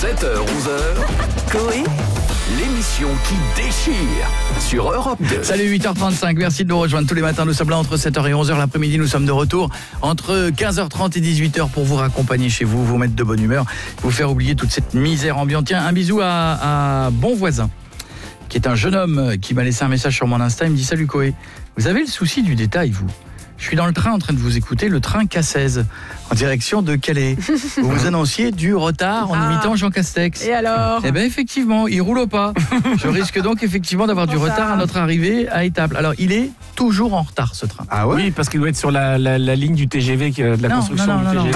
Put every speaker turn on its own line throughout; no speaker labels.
7h, 11h, Coé, l'émission qui déchire sur Europe 2.
Salut, 8h35, merci de nous rejoindre tous les matins. Nous sommes là entre 7h et 11h. L'après-midi, nous sommes de retour entre 15h30 et 18h pour vous raccompagner chez vous, vous mettre de bonne humeur, vous faire oublier toute cette misère ambiante. Tiens, un bisou à Bon Voisin, qui est un jeune homme qui m'a laissé un message sur mon Insta. Il me dit: salut Coé, vous avez le souci du détail, vous? Je suis dans le train en train de vous écouter, le train K16, en direction de Calais. Vous vous annonciez du retard en imitant Jean Castex.
Et alors?
Eh bien, effectivement, il roule au pas. Je risque donc effectivement d'avoir du retard à notre arrivée à Étaples. Alors, il est toujours en retard, ce train.
Ah ouais? Oui, parce qu'il doit être sur la ligne du TGV, de la construction du TGV.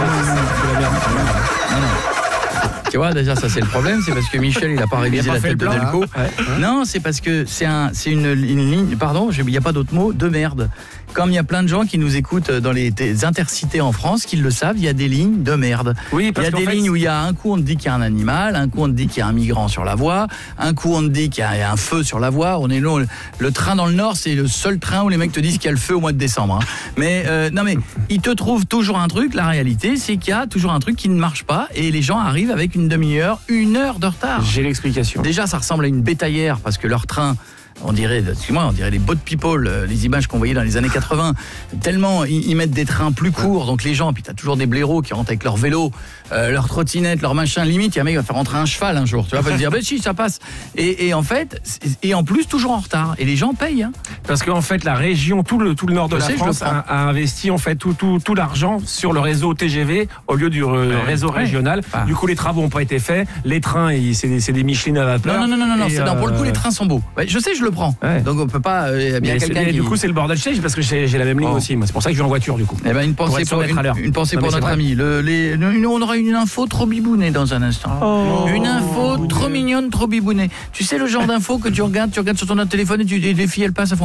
Non. Tu vois, déjà, ça c'est le problème, c'est parce que Michel, il n'a pas révisé la tête de Delco. Ouais. Non, c'est parce que c'est une ligne, pardon, il n'y a pas d'autre mot, de merde. Comme il y a plein de gens qui nous écoutent dans les intercités en France, qui le savent, il y a des lignes de merde. Oui, parce il y a des lignes où il y a un coup on te dit qu'il y a un animal, un coup on te dit qu'il y a un migrant sur la voie, un coup on te dit qu'il y a un feu sur la voie. On est long. Le train dans le Nord, c'est le seul train où les mecs te disent qu'il y a le feu au mois de décembre. Hein. Mais non, mais ils te trouvent toujours un truc. La réalité, c'est qu'il y a toujours un truc qui ne marche pas et les gens arrivent avec une demi-heure, 1 heure de retard. J'ai l'explication. Déjà, ça ressemble à une bétaillère parce que leur train, on dirait les boat people, les images qu'on voyait dans les années 80, tellement ils mettent des trains plus courts, donc les gens, puis t'as toujours des blaireaux qui rentrent avec leur vélo, leur trottinette, leur machin, limite, il y a un mec qui va faire rentrer un cheval un jour, tu vas pas te dire, ben si, ça passe. Et en fait, et en plus, toujours en retard, et les gens payent. Hein. Parce qu'en fait, la région, tout le nord de la France a investi en fait tout l'argent sur le réseau TGV au lieu du réseau régional. Ah. Du coup, les travaux n'ont pas été faits, les trains, c'est des Michelin à vapeur. Non, pour le coup, les trains sont beaux. Ouais, je sais, je le prends. Ouais. Donc on peut pas bien quelqu'un qui... Du coup c'est le bordel chez parce que j'ai la même ligne aussi. Moi, c'est pour ça que je vais en voiture du coup. Eh ben une pensée pour notre ami. On aura une info trop bibounée dans un instant. Une info trop mignonne, trop bibounée. Tu sais le genre d'info que tu regardes sur ton téléphone et les filles elles passent à fond.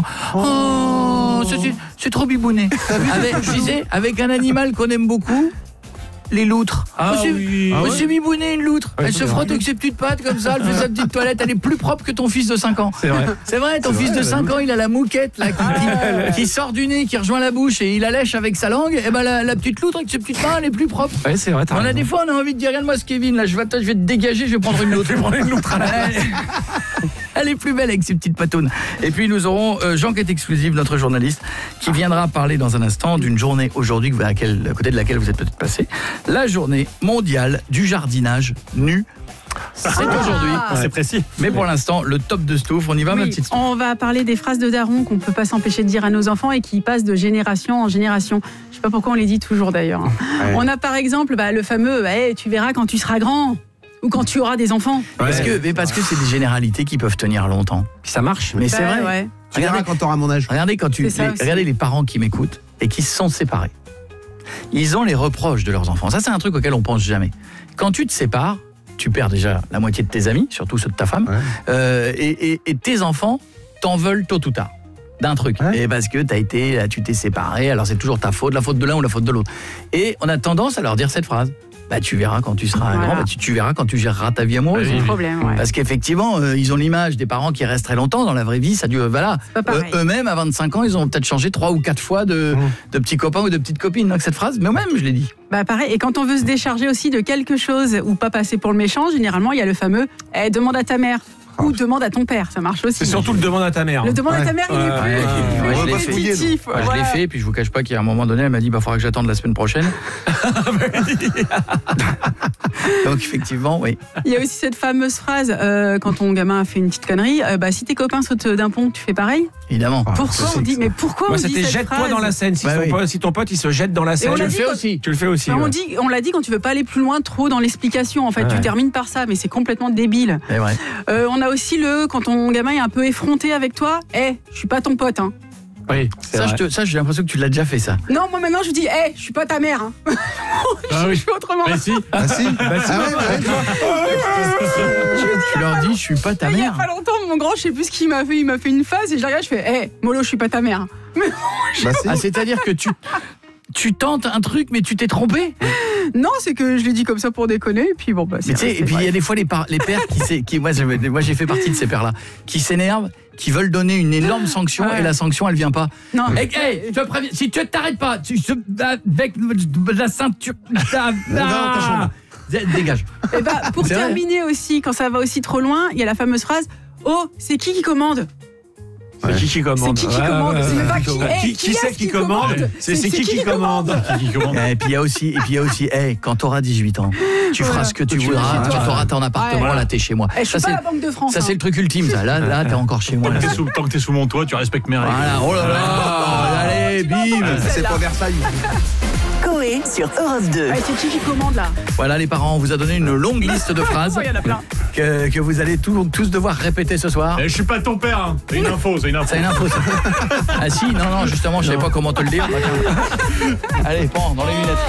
C'est trop bibouné. Avec un animal qu'on aime beaucoup. Les loutres. Monsieur Bibounet, une loutre. Elle se frotte avec ses petites pattes comme ça, elle fait sa petite toilette, elle est plus propre que ton fils de 5 ans. C'est vrai, ton fils de 5 ans, il a la mouquette là, qui sort du nez, qui rejoint la bouche et il la lèche avec sa langue. Et ben la petite loutre avec ses petites mains, elle est plus propre. Ouais, c'est vrai. Des fois, on a envie de dire, regarde-moi ce Kevin, là, je vais te dégager, je vais prendre une loutre. Elle est plus belle avec ses petites patounes. Et puis nous aurons Jean-Quête Exclusive, notre journaliste, qui viendra parler dans un instant d'une journée aujourd'hui à côté de laquelle vous êtes peut-être passé. La journée mondiale du jardinage nu. C'est aujourd'hui. C'est précis. Mais pour l'instant, le top de Stouff, on y va, ma petite Stouff.
On va parler des phrases de daron qu'on ne peut pas s'empêcher de dire à nos enfants et qui passent de génération en génération. Je ne sais pas pourquoi on les dit toujours d'ailleurs. Ouais. On a par exemple le fameux tu verras quand tu seras grand. Ou quand tu auras des enfants.
Parce que c'est des généralités qui peuvent tenir longtemps. Puis ça marche. Mais c'est vrai. Ouais.
Tu verras quand tu auras mon âge.
Regardez les parents qui m'écoutent et qui se sont séparés. Ils ont les reproches de leurs enfants. Ça, c'est un truc auquel on pense jamais. Quand tu te sépares, tu perds déjà la moitié de tes amis, surtout ceux de ta femme, et tes enfants t'en veulent tôt ou tard. D'un truc. Ouais. Et parce que tu t'es séparé, alors c'est toujours ta faute, la faute de l'un ou la faute de l'autre. Et on a tendance à leur dire cette phrase. Tu verras quand tu seras grand, tu verras quand tu géreras ta vie amoureuse.
C'est le problème, ouais.
Parce qu'effectivement, ils ont l'image des parents qui restent très longtemps dans la vraie vie. Ça dure, eux-mêmes, à 25 ans, ils ont peut-être changé 3 ou 4 fois de petits copains ou de petites copines. Donc cette phrase, mais même, je l'ai dit.
Pareil. Et quand on veut se décharger aussi de quelque chose ou pas passer pour le méchant, généralement, il y a le fameux demande à ta mère. Ou demande à ton père, ça marche aussi.
C'est surtout le demande à ta mère.
Le demande à ta mère, il est plus répétitif.
Je l'ai fait, puis je vous cache pas qu'à un moment donné, elle m'a dit il faudra que j'attende la semaine prochaine. Donc effectivement, oui.
Il y a aussi cette fameuse phrase quand ton gamin a fait une petite connerie, si tes copains sautent d'un pont, tu fais pareil.
Évidemment.
Pourquoi on dit on dit
c'était jette-toi dans la Seine. Si ton pote il se jette dans la Seine, tu le fais aussi.
On l'a dit quand tu veux pas aller plus loin trop dans l'explication. En fait, tu termines par ça, mais c'est complètement débile.
C'est vrai.
On a aussi quand ton gamin est un peu effronté avec toi, je suis pas ton pote, hein.
Oui, ça j'ai l'impression que tu l'as déjà fait ça.
Non, moi maintenant je dis je suis pas ta mère, hein. Je fais autrement.
Si.
Tu leur dis je suis pas ta mère.
Il y a pas longtemps mon grand, je sais plus ce qu'il m'a fait, il m'a fait une phase et je regarde, je fais Molo, je suis pas ta mère.
C'est-à-dire que tu tentes un truc mais tu t'es trompé.
Non, c'est que je l'ai dit comme ça pour déconner et puis bon
et puis il y a des fois les pères qui moi j'ai fait partie de ces pères là qui s'énervent, qui veulent donner une énorme sanction et la sanction elle vient pas. Non. Je te préviens, si tu t'arrêtes pas, avec la ceinture Dégage.
Et pour terminer aussi, quand ça va aussi trop loin, il y a la fameuse phrase « Oh, c'est qui commande ?»
C'est qui commande?
C'est qui commande? C'est même pas
qui c'est qui commande? C'est qui commande?
Et puis il y a aussi, quand tu auras 18 ans, tu feras ce que tu voudras, tu auras ton appartement, là t'es chez moi.
Je suis pas la Banque de France.
Ça c'est le truc ultime, ça. Là t'es encore chez moi.
Tant que t'es sous mon toit, tu respectes mes règles.
Voilà, oh là là, allez, bim.
C'est pas Versailles.
Coé sur Europe 2.
C'est qui commande là?
Voilà les parents, on vous a donné une longue liste de phrases
Il y en a plein.
que vous allez tous devoir répéter ce soir.
Je suis pas ton père, hein. C'est une info.
C'est une info ça. Ah si, non, justement, je savais pas comment te le dire. Allez, prends dans les lunettes.